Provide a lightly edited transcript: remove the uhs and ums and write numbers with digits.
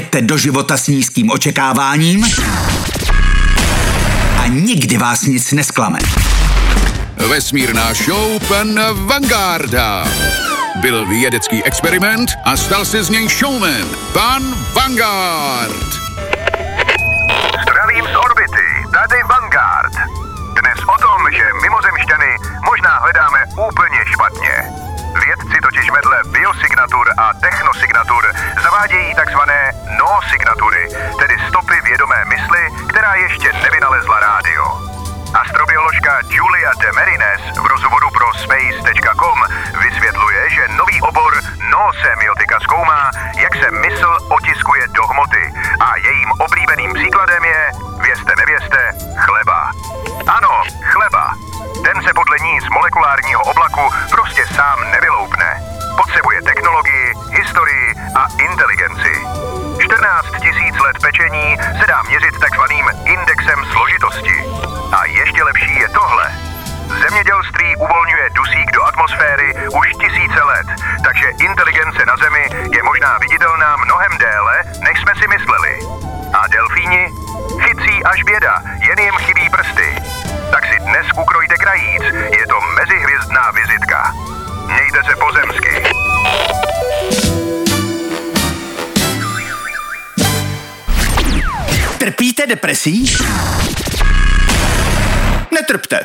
jdete do života s nízkým očekáváním a nikdy vás nic nesklame. Vesmírná show pana Vangarda. Byl vědecký experiment a stal se z něj showman. Pan Vanguard. Zdravím z orbity, tady Vanguard. Dnes o tom, že mimozemšťany možná hledáme úplně špatně. Vědci totiž vedle biosignatur a technosignatur zavádějí takzvané no-signatury, tedy stopy vědomé mysli, která ještě nevynalezla rádio. Astrobioložka Julia de Merines v rozhovoru pro space.com vysvětluje, že nový obor no-semiotika zkoumá, jak se mysl otiskuje do hmoty a jejím oblíbeným příkladem je, vězte nevězte, chleba. Ano, chleba. Ten se podle ní z molekulárního oblaku prostě sám nevyloupne. Potřebuje technologii, historii a inteligenci. 14 000 let pečení se dá měřit takzvaným indexem složitosti. A ještě lepší je tohle. Zemědělství uvolňuje dusík do atmosféry už tisíce let, takže inteligence na Zemi je možná viditelná mnohem déle, než jsme si mysleli. A delfíni? Chytří až běda, jen jim chybí prsty. Tak si dnes ukrojte krajíc, je to mezihvězdná vizitka. Mějte se pozemsky. Trpíte depresí? Netrpte.